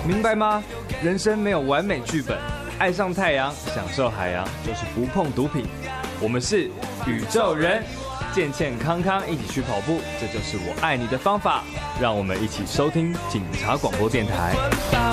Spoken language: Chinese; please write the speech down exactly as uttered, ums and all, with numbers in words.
明白吗？人生没有完美剧本，爱上太阳，享受海洋，就是不碰毒品。我们是宇宙人，健健康康一起去跑步，这就是我爱你的方法。让我们一起收听警察广播电台。